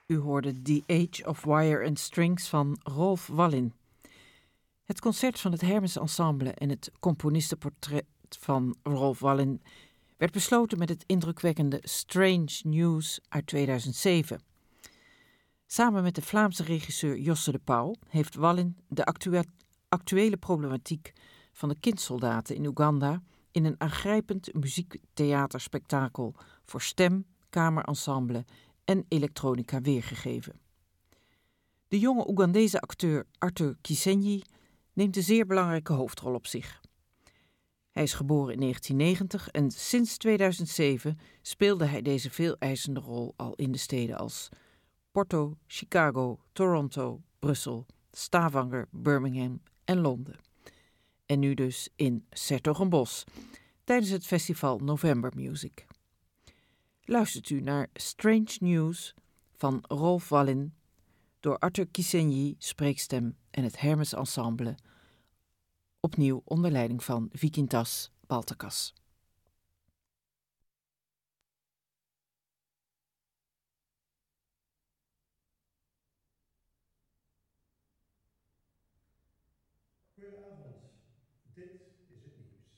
U hoorde The Age of Wire and Strings van Rolf Wallin. Het concert van het Hermes Ensemble en het componistenportret van Rolf Wallin werd besloten met het indrukwekkende Strange News uit 2007. Samen met de Vlaamse regisseur Josse de Pauw heeft Wallin de actuele problematiek van de kindsoldaten in Oeganda in een aangrijpend muziektheaterspektakel voor stem, kamerensemble en elektronica weergegeven. De jonge Oegandese acteur Arthur Kisenyi neemt een zeer belangrijke hoofdrol op zich. Hij is geboren in 1990 en sinds 2007 speelde hij deze veeleisende rol al in de steden als Porto, Chicago, Toronto, Brussel, Stavanger, Birmingham en Londen. En nu dus in 's-Hertogenbosch tijdens het festival November Music. Luistert u naar Strange News van Rolf Wallin door Arthur Kisenyi, spreekstem en het Hermes Ensemble, opnieuw onder leiding van Vikintas Baltakas. Goedenavond, dit is het